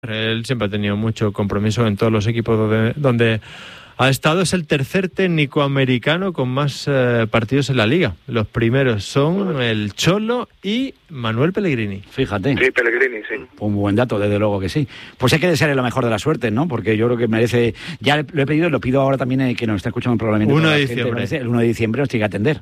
Él siempre ha tenido mucho compromiso en todos los equipos donde ha estado. Es el tercer técnico americano con más partidos en la liga. Los primeros son el Cholo y Manuel Pellegrini. Fíjate. Sí, Pellegrini, sí. Un buen dato, desde luego que sí. Pues hay que desearle lo mejor de la suerte, ¿no? Porque yo creo que merece... Ya lo he pedido y lo pido ahora también que nos está escuchando probablemente. 1 de diciembre. El 1 de diciembre nos tiene que atender.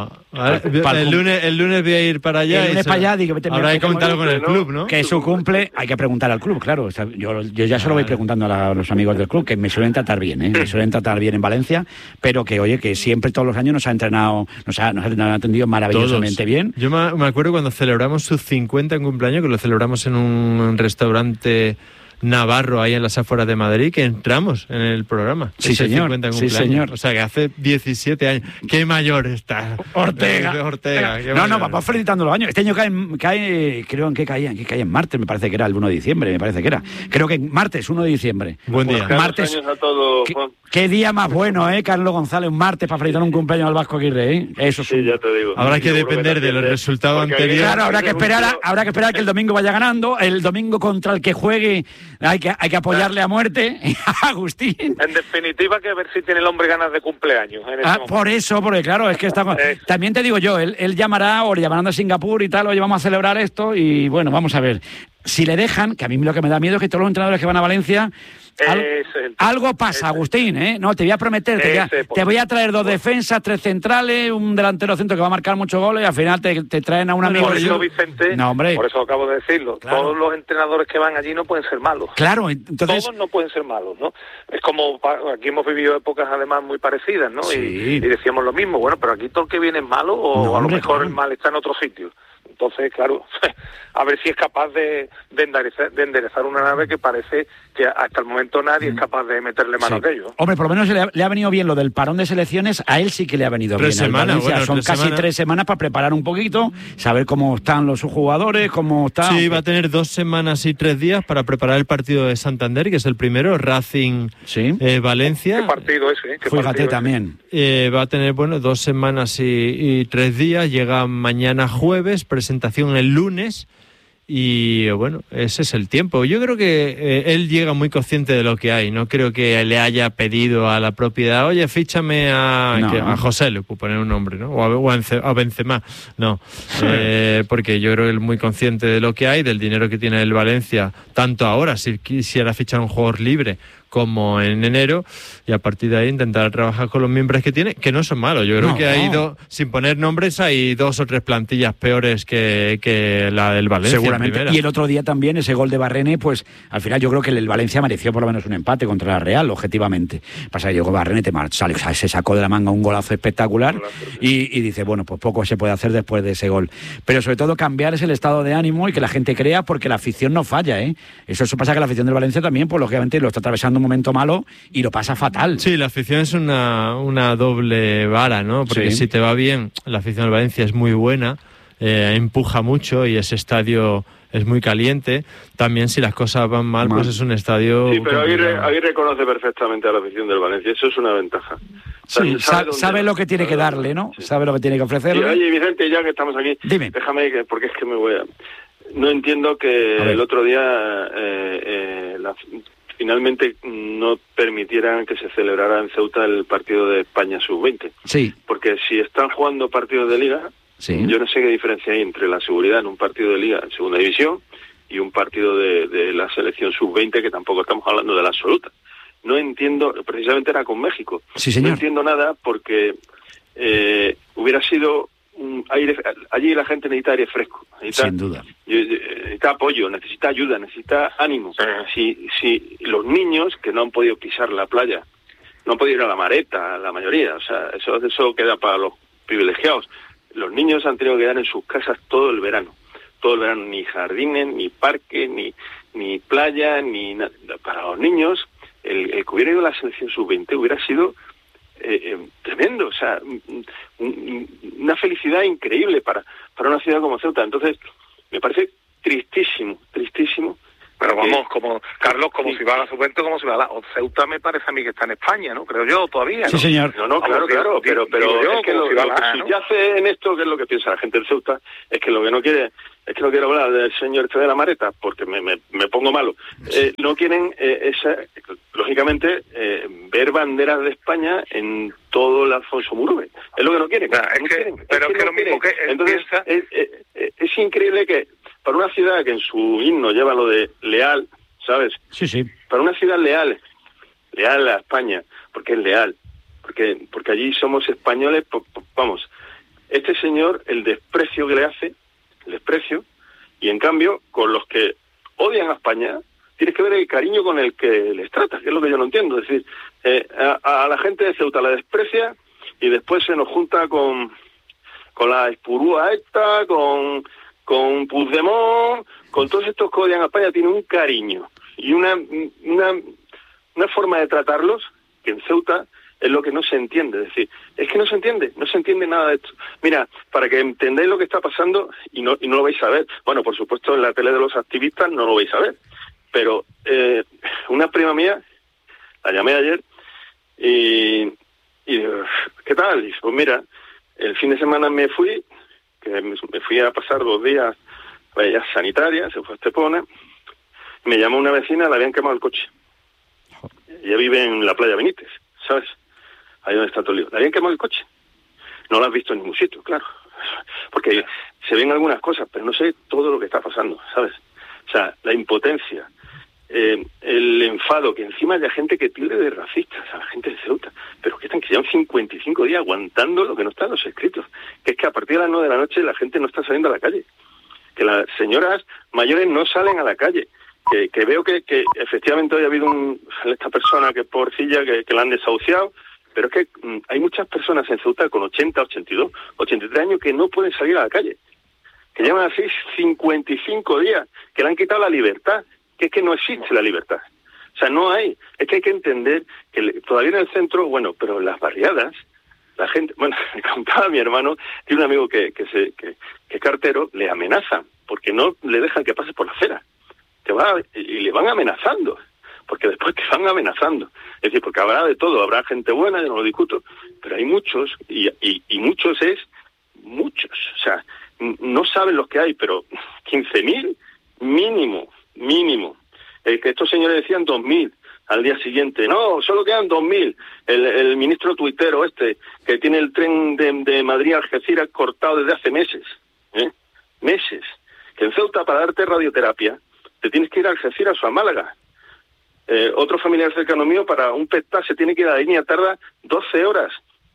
El lunes voy a ir para allá. El lunes para allá, digo, habrá que comentarlo con el club, ¿no? Que es su cumple, hay que preguntar al club, claro. O sea, yo ya se lo voy preguntando a los amigos del club, que me suelen tratar bien, ¿eh? Me suelen tratar bien en Valencia, pero que, oye, que siempre todos los años nos ha entrenado, nos ha atendido maravillosamente bien. Yo me acuerdo cuando celebramos sus 50 en cumpleaños, que lo celebramos en un restaurante navarro ahí en las afueras de Madrid, que entramos en el programa. Sí, señor. Sí, señor. O sea, que hace 17 años. ¡Qué mayor está! Ortega. No, vamos felicitando los años. Este año cae, creo en que caía en martes, me parece que era el 1 de diciembre, me parece que era. Creo que en martes, 1 de diciembre. Buen día. Martes. Años a todos, Juan. ¿Qué día más bueno, Carlos González? Un martes para felicitar un cumpleaños al Vasco Aguirre, ¿eh? Eso sí, ya te digo. Habrá que depender de los resultados anteriores. Claro, habrá que esperar que el domingo vaya ganando. El domingo contra el que juegue hay que apoyarle a muerte. Agustín. En definitiva, que ver si tiene el hombre ganas de cumpleaños. Por eso, porque claro, es que también te digo yo, él llamará o le llamarán de Singapur y tal, oye, vamos a celebrar esto y bueno, vamos a ver. Si le dejan, que a mí lo que me da miedo es que todos los entrenadores que van a Valencia... Algo pasa, Agustín, ¿eh? No, te voy a prometer, te voy a traer 2 defensas, 3 centrales, un delantero centro que va a marcar muchos goles y al final te traen a un amigo... Por eso, Vicente, no, hombre. Por eso acabo de decirlo. Claro. Todos los entrenadores que van allí no pueden ser malos. Claro, entonces... Todos no pueden ser malos, ¿no? Es como, aquí hemos vivido épocas además muy parecidas, ¿no? Sí. Y decíamos lo mismo, bueno, pero aquí todo el que viene es malo o no, a lo mejor claro. el mal está en otro sitio. Entonces, claro, a ver si es capaz de enderezar una nave que parece que hasta el momento nadie es capaz de meterle mano a aquello. Hombre, por lo menos le ha venido bien lo del parón de selecciones, a él sí que le ha venido 3 bien. semanas, bueno, son casi 3 semanas para preparar un poquito, saber cómo están los jugadores, cómo están... Sí, va a tener 2 semanas y 3 días para preparar el partido de Santander, que es el primero, Racing Valencia. ¿Qué partido ese? Fíjate también. Va a tener, 2 semanas y 3 días, llega mañana jueves, presentación el lunes y ese es el tiempo. Yo creo que él llega muy consciente de lo que hay, no creo que le haya pedido a la propiedad, oye, fíchame a José, le puedo poner un nombre, ¿no? O a Benzema, no, porque yo creo que él es muy consciente de lo que hay, del dinero que tiene el Valencia, tanto ahora, si quisiera fichar un jugador libre como en enero, y a partir de ahí intentar trabajar con los miembros que tiene, que no son malos. Yo creo que ha ido, sin poner nombres, hay 2 o 3 plantillas peores que la del Valencia. Seguramente. Y el otro día también, ese gol de Barrene, pues al final yo creo que el Valencia mereció por lo menos un empate contra la Real, objetivamente. Pasa que llegó Barrene, se sacó de la manga un golazo espectacular y dice, pues poco se puede hacer después de ese gol. Pero sobre todo cambiar es el estado de ánimo y que la gente crea, porque la afición no falla, ¿eh? Eso pasa que la afición del Valencia también, pues lógicamente lo está atravesando un momento malo y lo pasa fatal. Sí, la afición es una doble vara, ¿no? Porque si te va bien, la afición del Valencia es muy buena, empuja mucho y ese estadio es muy caliente. También si las cosas van mal, pues es un estadio... Sí, pero Aguirre conoce perfectamente a la afición del Valencia, eso es una ventaja. Sí, sabe lo que tiene que darle, ¿no? Sí. Sabe lo que tiene que ofrecerle. Sí, oye, Vicente, ya que estamos aquí, dime. Déjame, porque es que me voy a... No entiendo que el otro día finalmente no permitieran que se celebrara en Ceuta el partido de España sub-20. Sí. Porque si están jugando partidos de liga, yo no sé qué diferencia hay entre la seguridad en un partido de liga en segunda división y un partido de la selección sub-20, que tampoco estamos hablando de la absoluta. No entiendo, precisamente era con México. Sí, señor. No entiendo nada porque hubiera sido un aire, allí la gente necesita aire fresco, sin duda, necesita apoyo, necesita ayuda, necesita ánimo. Si los niños que no han podido pisar la playa, no han podido ir a la Mareta, la mayoría, o sea, eso queda para los privilegiados. Los niños han tenido que quedar en sus casas todo el verano, ni jardines, ni parques, ni playa, ni nada. Para los niños, el que hubiera ido a la selección sub-20 hubiera sido tremendo, o sea, una felicidad increíble para una ciudad como Ceuta. Entonces, me parece tristísimo Pero vamos, como Carlos, como si va a la Juventus, como si va a la... O Ceuta me parece a mí que está en España, ¿no? Creo yo, todavía, ¿no? Sí, señor. No, claro, pero es que lo que subyace en esto, que es lo que piensa la gente del Ceuta, es que lo que no quiere... Es que no quiero hablar del señor este de la Mareta, porque me pongo malo. No quieren, lógicamente, ver banderas de España en todo el Alfonso Murube. Es lo que no quieren. Pero es que lo mismo que... Entonces, es increíble que para una ciudad que en su himno lleva lo de leal, ¿sabes? Sí. Para una ciudad leal a España, porque es leal, porque allí somos españoles, vamos, este señor, el desprecio que le hace, y en cambio, con los que odian a España, tienes que ver el cariño con el que les trata, que es lo que yo no entiendo. Es decir, a la gente de Ceuta la desprecia y después se nos junta con la espurúa esta, con Puigdemont, con todos estos que odian a España, tiene un cariño y una forma de tratarlos que en Ceuta es lo que no se entiende. Es decir, es que no se entiende nada de esto. Mira, para que entendáis lo que está pasando, y no lo vais a ver, bueno, por supuesto en la tele de los activistas no lo vais a ver, pero una prima mía, la llamé ayer, y ¿qué tal? Y pues mira, el fin de semana me fui a pasar 2 días a ella sanitaria, se fue a Estepona, me llamó una vecina, le habían quemado el coche. Ella vive en la playa Benítez, ¿sabes? Ahí donde está todo el lío. Le habían quemado el coche. No lo has visto en ningún sitio, claro. Porque se ven algunas cosas, pero no sé todo lo que está pasando, ¿sabes? O sea, la impotencia, el enfado, que encima haya gente que tilde de racistas a la gente de Ceuta, pero que llevan 55 días aguantando lo que no está en los escritos, que es que a partir de las 9 de la noche la gente no está saliendo a la calle, que las señoras mayores no salen a la calle, que veo que efectivamente hoy ha habido esta persona que es pobrecilla, que la han desahuciado, pero es que hay muchas personas en Ceuta con 80, 82, 83 años que no pueden salir a la calle, que llevan así 55 días, que le han quitado la libertad, que es que no existe la libertad. O sea, no hay. Es que hay que entender que todavía en el centro, bueno, pero en las barriadas, la gente, bueno, me contaba mi hermano, tiene un amigo que es cartero, le amenazan, porque no le dejan que pase por la acera. Y le van amenazando, porque después te van amenazando. Es decir, porque habrá de todo, habrá gente buena, yo no lo discuto, pero hay muchos, y muchos es muchos. O sea, no saben los que hay, pero 15.000 mínimo. Que estos señores decían 2.000 al día siguiente. No, solo quedan 2.000. El ministro tuitero que tiene el tren de Madrid a Algeciras cortado desde hace meses. Meses. Que en Ceuta, para darte radioterapia, te tienes que ir a Algeciras o a Málaga. Otro familiar cercano mío, para un PET se tiene que ir a la línea, tarda 12 horas.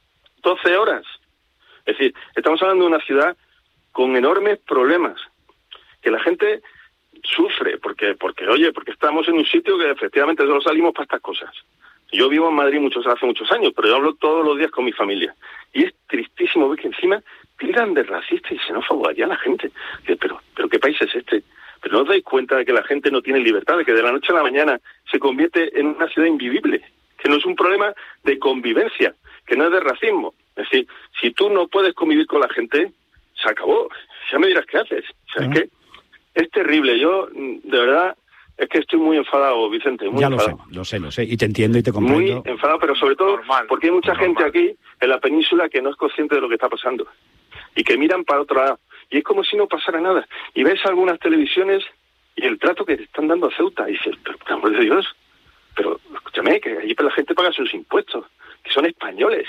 12 horas. Es decir, estamos hablando de una ciudad con enormes problemas, que la gente sufre, porque estamos en un sitio que efectivamente solo salimos para estas cosas. Yo vivo en Madrid hace muchos años, pero yo hablo todos los días con mi familia. Y es tristísimo ver que encima tiran de racista y xenófobo allá a la gente. Pero ¿qué país es este? Pero no os dais cuenta de que la gente no tiene libertad, de que de la noche a la mañana se convierte en una ciudad invivible, que no es un problema de convivencia, que no es de racismo. Es decir, si tú no puedes convivir con la gente, se acabó. Ya me dirás qué haces. O sea, es que es terrible. Yo, de verdad, es que estoy muy enfadado, Vicente, muy enfadado. Lo sé, y te entiendo y te comprendo. Muy enfadado, pero sobre todo porque hay mucha gente aquí, en la península, que no es consciente de lo que está pasando y que miran para otro lado. Y es como si no pasara nada. Y ves algunas televisiones y el trato que te están dando a Ceuta, y dices, pero por amor de Dios, pero escúchame, que allí la gente paga sus impuestos, que son españoles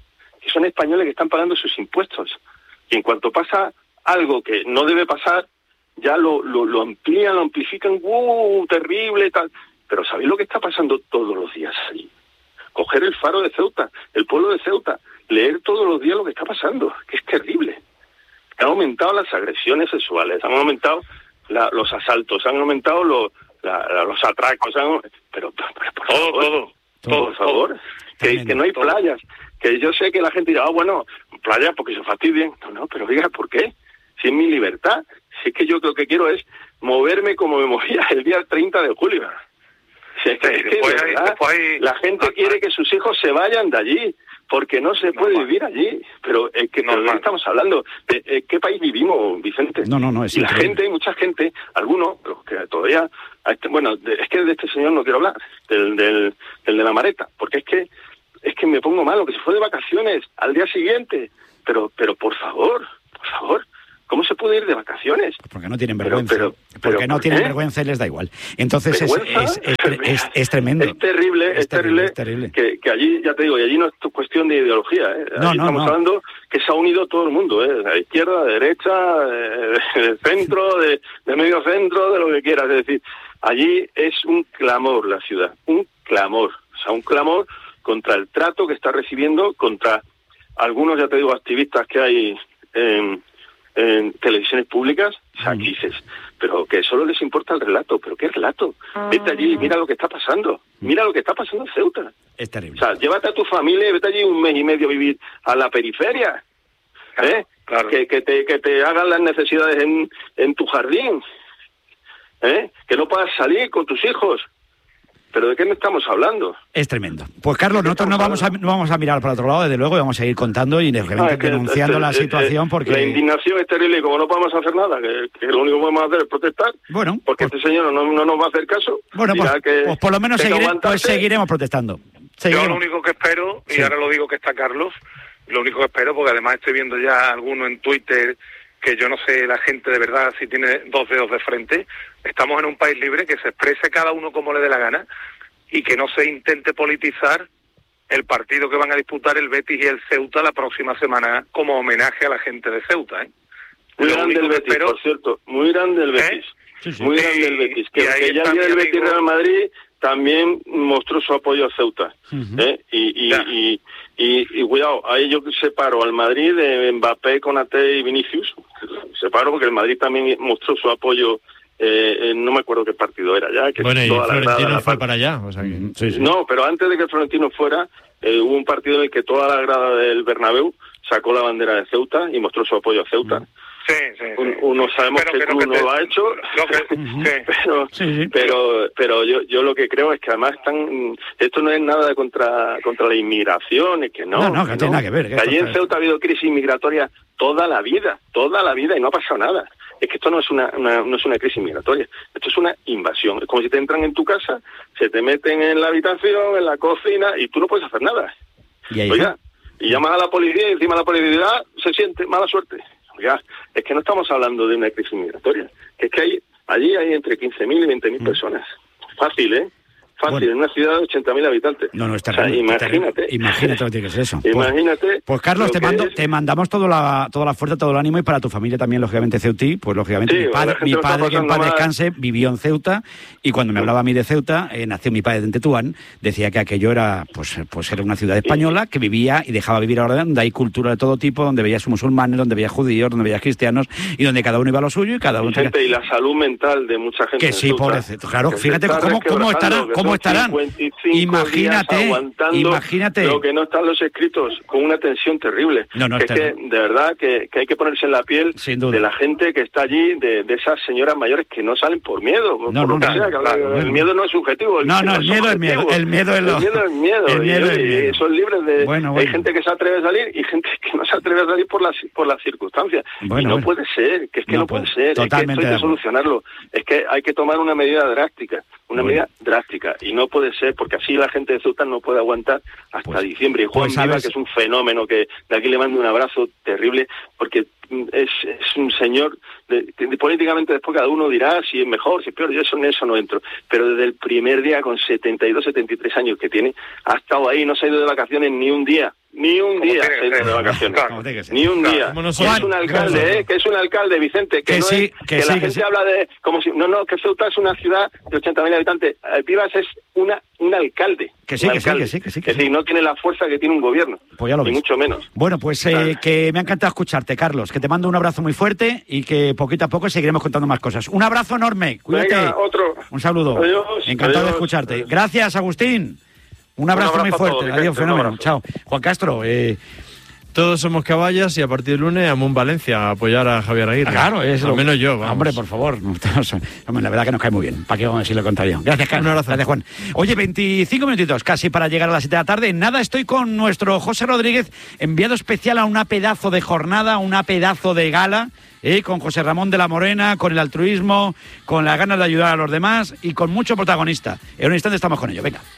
que están pagando sus impuestos. Y en cuanto pasa algo que no debe pasar, ya lo amplían, lo amplifican, terrible, tal. Pero ¿sabéis lo que está pasando todos los días allí? Coger el Faro de Ceuta, el pueblo de Ceuta, leer todos los días lo que está pasando, que es terrible. Han aumentado las agresiones sexuales, han aumentado los asaltos, han aumentado los atracos, pero por favor, por favor, que no hay playas, que yo sé que la gente dirá, bueno, playas porque se fastidien. No, pero diga, ¿por qué? Si es mi libertad, si es que yo lo que quiero es moverme como me movía el día 30 de julio. Si es que la gente quiere que sus hijos se vayan de allí, porque no se puede vivir allí. Pero ¿de qué estamos hablando? ¿De qué país vivimos, Vicente? No, es y la gente, mucha gente, algunos, los que todavía es que de este señor no quiero hablar, del de la Mareta, porque es que me pongo malo, que se fue de vacaciones al día siguiente, pero por favor, ¿cómo se puede ir de vacaciones? Porque no tienen vergüenza. Porque no tienen vergüenza y les da igual. Entonces es tremendo. Es terrible. Que allí, ya te digo, y allí no es cuestión de ideología. Estamos hablando que se ha unido todo el mundo, la izquierda, la derecha, del centro, de medio centro, de lo que quieras. Es decir, allí es un clamor la ciudad, un clamor contra el trato que está recibiendo, contra algunos, ya te digo, activistas que hay en televisiones públicas, saquices, pero que solo les importa el relato. ¿Pero qué relato? Vete allí y mira lo que está pasando. Mira lo que está pasando en Ceuta. Es terrible. O sea, llévate a tu familia y vete allí un mes y medio a vivir a la periferia. Claro. Que te hagan las necesidades en tu jardín. Que no puedas salir con tus hijos. ¿Pero de qué me estamos hablando? Es tremendo. Pues Carlos, nosotros no vamos a mirar para otro lado, desde luego, y vamos a ir contando y denunciando la situación porque... La indignación es terrible y como no podemos hacer nada, que lo único que podemos hacer es protestar, porque este señor no nos va a hacer caso. Bueno, pues por lo menos seguiremos protestando. Yo lo único que espero, y ahora lo digo que está Carlos, lo único que espero, porque además estoy viendo ya alguno en Twitter que yo no sé la gente de verdad si tiene dos dedos de frente. Estamos en un país libre, que se exprese cada uno como le dé la gana y que no se intente politizar el partido que van a disputar el Betis y el Ceuta la próxima semana como homenaje a la gente de Ceuta. Muy grande el Betis, por cierto, muy grande el Betis. Muy grande el Betis. Que ya el Betis Real Madrid también mostró su apoyo a Ceuta. Y cuidado, ahí yo separo al Madrid de Mbappé, Konaté y Vinicius. Separo porque el Madrid también mostró su apoyo. No me acuerdo qué partido era ya. Que bueno, y Florentino fue para allá. O sea que... sí. No, pero antes de que Florentino fuera, hubo un partido en el que toda la grada del Bernabéu sacó la bandera de Ceuta y mostró su apoyo a Ceuta. Sí. Uno sabemos que el club no lo ha hecho, pero yo lo que creo es que además esto no es nada contra la inmigración, es que no tiene nada que ver. Que allí en Ceuta ha habido crisis migratoria toda la vida y no ha pasado nada. Es que esto no es una crisis migratoria, esto es una invasión. Es como si te entran en tu casa, se te meten en la habitación, en la cocina y tú no puedes hacer nada. Oiga, y llamas a la policía y encima la policía se siente mala suerte. Oiga, es que no estamos hablando de una crisis migratoria, que es que allí hay entre 15.000 y 20.000 personas. Fácil, Fácil, en una ciudad de 80.000 habitantes. No, está imagínate. Imagínate lo que tiene que ser eso. Imagínate. Pues Carlos, te mandamos toda la fuerza, todo el ánimo, y para tu familia también, lógicamente, ceutí. Pues lógicamente mi padre que en paz descanse, vivió en Ceuta, y cuando me hablaba a mí de Ceuta, nació mi padre en Tetuán, decía que aquello era pues era una ciudad española que vivía y dejaba vivir ahora, donde hay cultura de todo tipo, donde veías musulmanes, donde veías judíos, donde veías cristianos, y donde cada uno iba a lo suyo y cada uno... Y la salud mental de mucha gente. Que sí, pobrecito. Claro, fíjate cómo estarán. Imagínate lo que no están los escritos, con una tensión terrible. Es que de verdad que hay que ponerse en la piel de la gente que está allí, de esas señoras mayores que no salen por miedo. El miedo no es subjetivo. El miedo es miedo. Y son libres de... Hay gente que se atreve a salir y gente que no se atreve a salir por las circunstancias. No puede ser, que es que no puede ser. Totalmente. Es que esto hay que solucionarlo. Es que hay que tomar una medida drástica. Medida drástica. Y no puede ser, porque así la gente de Ceuta no puede aguantar hasta diciembre. Y Juan Viva, que es un fenómeno, que de aquí le mando un abrazo terrible, porque es un señor que políticamente después cada uno dirá si es mejor, si es peor. Yo en eso no entro, pero desde el primer día, con 72, 73 años que tiene, ha estado ahí, no se ha ido de vacaciones ni un día se ha ido de vacaciones, ni un día. Que es un alcalde, Vicente, que no es, que la gente habla de como si que Ceuta es una ciudad de 80.000 habitantes. Vivas es un alcalde. Que sí. Es decir, no tiene la fuerza que tiene un gobierno, pues ya lo ni ves. mucho menos. Bueno, pues que me ha encantado escucharte, Carlos, que te mando un abrazo muy fuerte y que poquito a poco seguiremos contando más cosas. Un abrazo enorme, cuídate. Venga, otro. Un saludo. Adiós. Encantado de escucharte. Adiós. Gracias, Agustín. Un abrazo muy fuerte. Adiós, fenómeno. Chao. Juan Castro, todos somos caballas y a partir del lunes a Valencia a apoyar a Javier Aguirre. Claro, es al menos yo. Vamos. Hombre, por favor. La verdad que nos cae muy bien. ¿Para qué vamos a decir lo contrario? Gracias, Carlos. Un abrazo. Gracias, Juan. Oye, 25 minutitos casi para llegar a las 7 de la tarde. Nada, estoy con nuestro José Rodríguez, enviado especial a una pedazo de jornada, una pedazo de gala con José Ramón de la Morena, con el altruismo, con las ganas de ayudar a los demás y con mucho protagonista. En un instante estamos con ello, venga.